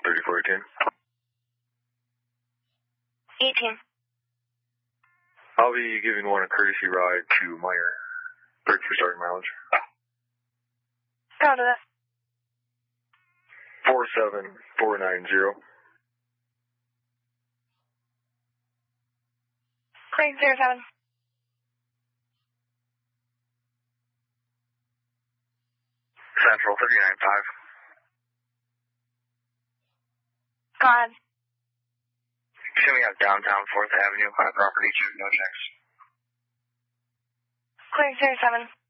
3418. 18. I'll be giving one a courtesy ride to Meyer. Break for starting mileage. Got it. 47490. Craig 07. Central 395. Go ahead. Assuming out downtown 4th Avenue, on a property, no checks. Craig 07.